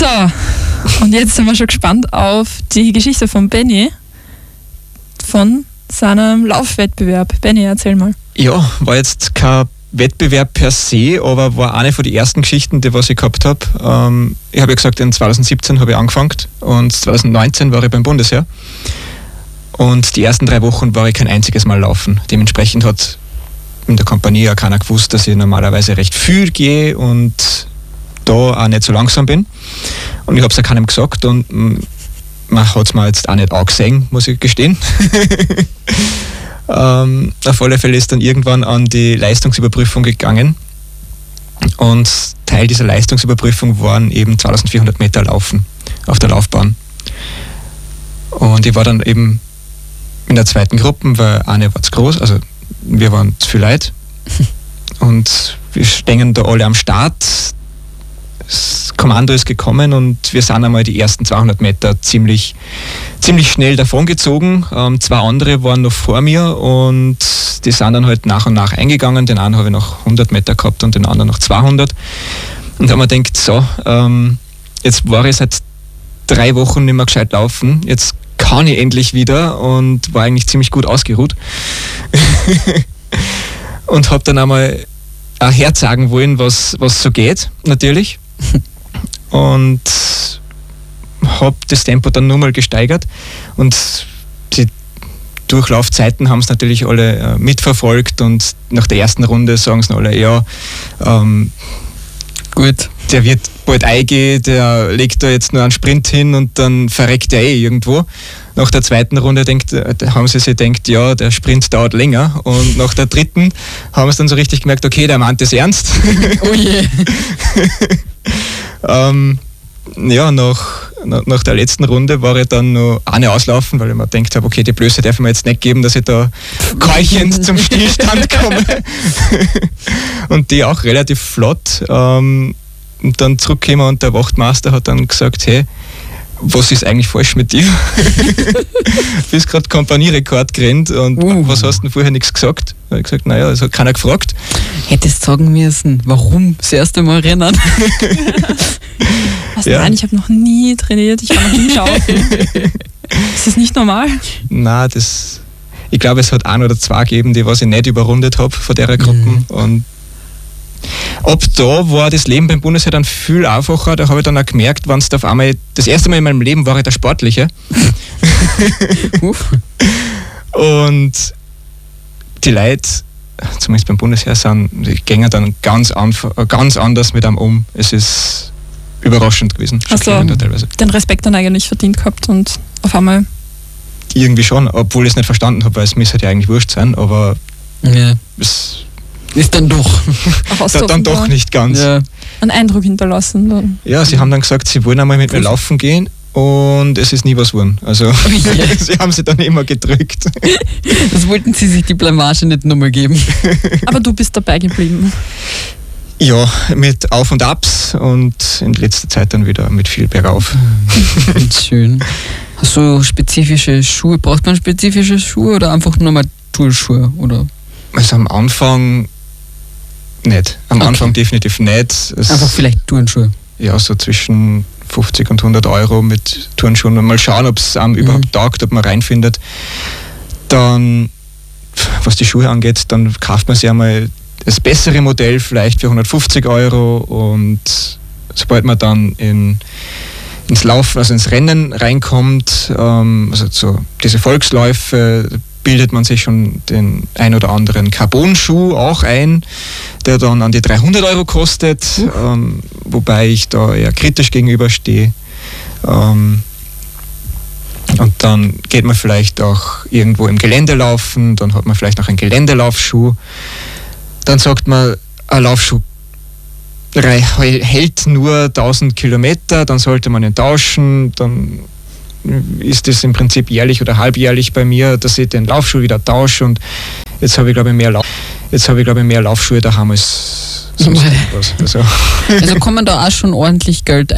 So, und jetzt sind wir schon gespannt auf die Geschichte von Benny von seinem Laufwettbewerb. Benny, erzähl mal. Ja, war jetzt kein Wettbewerb per se, aber war eine von den ersten Geschichten, die was ich gehabt habe. Ich habe ja gesagt, in 2017 habe ich angefangen und 2019 war ich beim Bundesheer. Und die ersten 3 Wochen war ich kein einziges Mal laufen. Dementsprechend hat in der Kompanie auch keiner gewusst, dass ich normalerweise recht viel gehe und da auch nicht so langsam bin. Und ich habe es auch keinem gesagt und man hat es mir jetzt auch nicht angesehen, muss ich gestehen. Auf alle Fälle ist dann irgendwann an die Leistungsüberprüfung gegangen und Teil dieser Leistungsüberprüfung waren eben 2400 Meter Laufen auf der Laufbahn. Und ich war dann eben in der zweiten Gruppe, weil eine war zu groß, also wir waren zu viel Leute und wir stehen da alle am Start. Das Kommando ist gekommen und wir sind einmal die ersten 200 Meter ziemlich schnell davongezogen. 2 andere waren noch vor mir und die sind dann halt nach und nach eingegangen. Den einen habe ich noch 100 Meter gehabt und den anderen noch 200. Und da haben wir gedacht, so, jetzt war ich seit 3 Wochen nicht mehr gescheit laufen. Jetzt kann ich endlich wieder und war eigentlich ziemlich gut ausgeruht. Und habe dann einmal auch herzagen wollen, was so geht, natürlich. Und habe das Tempo dann nur mal gesteigert und die Durchlaufzeiten haben es natürlich alle mitverfolgt und nach der ersten Runde sagen sie alle, ja, gut, der wird bald eingehen, der legt da jetzt nur einen Sprint hin und dann verreckt er irgendwo. Nach der zweiten Runde haben sie sich gedacht, ja, der Sprint dauert länger. Und nach der dritten haben sie dann so richtig gemerkt, okay, der meint das ernst. Oh je. Ja, nach der letzten Runde war ich dann noch eine auslaufen, weil ich mir gedacht habe, okay, die Blöße darf ich mir jetzt nicht geben, dass ich da keuchend zum Stillstand komme. Und die auch relativ flott. Und dann zurückgekommen und der Wachtmeister hat dann gesagt, hey, was ist eigentlich falsch mit dir? Du bist gerade Kompanierekord gerannt und was hast du denn vorher nichts gesagt? Da habe ich gesagt, naja, das hat keiner gefragt. Hättest sagen müssen, warum das erste Mal rennen? Was, ja. Nein, ich habe noch nie trainiert, ich war noch nie laufen. Ist das nicht normal? Nein, ich glaube, es hat 1 oder 2 gegeben, die was ich nicht überrundet habe von der Gruppe. Und ab da war das Leben beim Bundesheer dann viel einfacher. Da habe ich dann auch gemerkt, wenn es auf einmal, das erste Mal in meinem Leben war ich der Sportliche. Und die Leute, zumindest beim Bundesheer, die gehen dann ganz anders mit einem um. Es ist überraschend gewesen. Hast du den Respekt dann eigentlich verdient gehabt und auf einmal? Irgendwie schon, obwohl ich es nicht verstanden habe, weil es mir ja eigentlich wurscht sein, aber es ist dann doch. Dann doch nicht ganz. Ja. Einen Eindruck hinterlassen. Dann. Ja, sie haben dann gesagt, sie wollen einmal mit mir laufen gehen und es ist nie was geworden. Also sie haben sie dann immer gedrückt. Das wollten sie sich die Blamage nicht nochmal geben. Aber du bist dabei geblieben. Ja, mit Auf und Abs und in letzter Zeit dann wieder mit viel bergauf. Schön. Hast du spezifische Schuhe? Braucht man spezifische Schuhe oder einfach nur mal Toolschuhe? Oder? Also am Anfang nicht. Anfang definitiv nicht. Einfach vielleicht Turnschuhe. Ja, so zwischen 50 und 100 Euro mit Turnschuhen. Und mal schauen, ob es einem überhaupt taugt, ob man reinfindet. Dann, was die Schuhe angeht, dann kauft man sich einmal das bessere Modell vielleicht für 150 Euro und sobald man dann ins Laufen, also ins Rennen reinkommt, also so diese Volksläufe, bildet man sich schon den ein oder anderen Carbon-Schuh auch ein, der dann an die 300 Euro kostet, wobei ich da eher kritisch gegenüberstehe. Und dann geht man vielleicht auch irgendwo im Gelände laufen, dann hat man vielleicht noch einen Geländelaufschuh. Dann sagt man, ein Laufschuh hält nur 1000 Kilometer, dann sollte man ihn tauschen, dann ist es im Prinzip jährlich oder halbjährlich bei mir, dass ich den Laufschuh wieder tausche und jetzt habe ich glaube ich mehr Laufschuhe daheim als sonst was. Also kommen da auch schon ordentlich Geld